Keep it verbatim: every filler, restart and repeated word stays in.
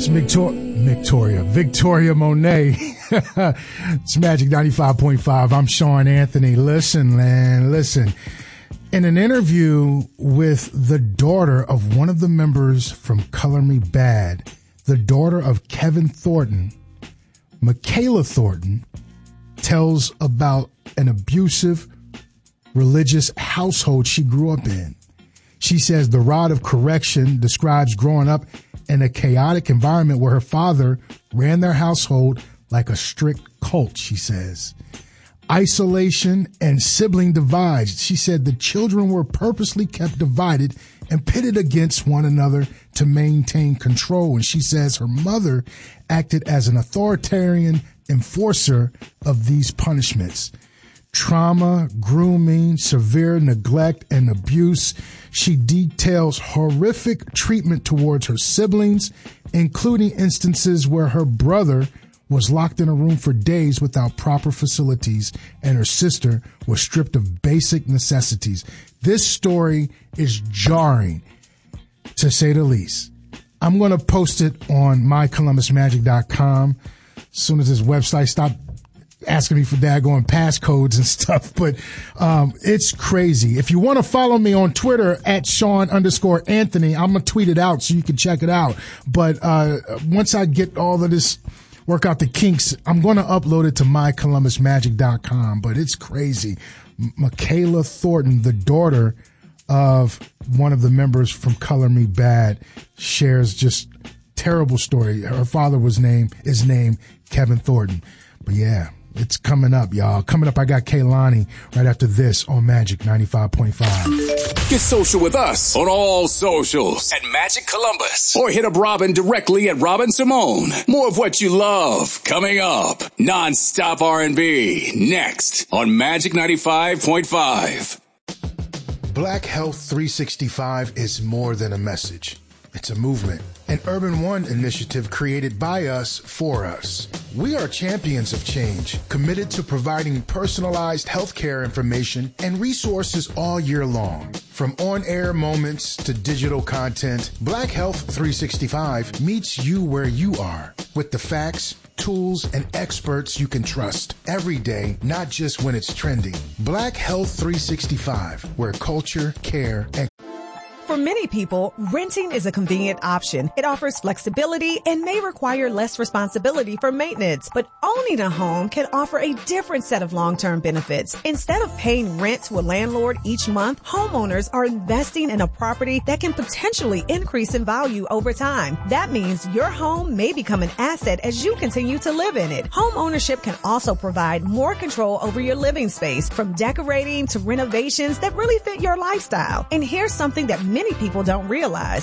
It's Victor- Victoria. Victoria Monet. It's Magic ninety-five point five. I'm Sean Anthony. Listen, man, listen. In an interview with the daughter of one of the members from Color Me Bad, the daughter of Kevin Thornton, Michaela Thornton, tells about an abusive religious household she grew up in. She says the rod of correction describes growing up in a chaotic environment where her father ran their household like a strict cult, she says. Isolation and sibling divides. She said the children were purposely kept divided and pitted against one another to maintain control. And she says her mother acted as an authoritarian enforcer of these punishments. Trauma, grooming, severe neglect, and abuse. She details horrific treatment towards her siblings, including instances where her brother was locked in a room for days without proper facilities, and her sister was stripped of basic necessities. This story is jarring, to say the least. I'm going to post it on my columbus magic dot com as soon as this website stops asking me for daggone passcodes and stuff, but um, it's crazy. If you want to follow me on Twitter at Sean underscore Anthony, I'm going to tweet it out so you can check it out. But uh, once I get all of this, work out the kinks, I'm going to upload it to my columbus magic dot com. But it's crazy. M- Michaela Thornton, the daughter of one of the members from Color Me Bad, shares just terrible story. Her father was named, is named Kevin Thornton. But yeah. It's coming up, y'all. Coming up, I got Kaylani right after this on Magic ninety-five point five. Get social with us on all socials at Magic Columbus. Or hit up Robin directly at Robin Simone. More of what you love coming up. Non-stop R and B next on Magic ninety-five point five. Black Health three sixty-five is more than a message. It's a movement, an Urban One initiative created by us for us. We are champions of change, committed to providing personalized healthcare information and resources all year long. From on-air moments to digital content, Black Health three sixty-five meets you where you are with the facts, tools, and experts you can trust every day, not just when it's trending. Black Health three sixty-five, where culture, care, and For many people, renting is a convenient option. It offers flexibility and may require less responsibility for maintenance. But owning a home can offer a different set of long-term benefits. Instead of paying rent to a landlord each month, homeowners are investing in a property that can potentially increase in value over time. That means your home may become an asset as you continue to live in it. Home ownership can also provide more control over your living space, from decorating to renovations that really fit your lifestyle. And here's something that many people don't realize.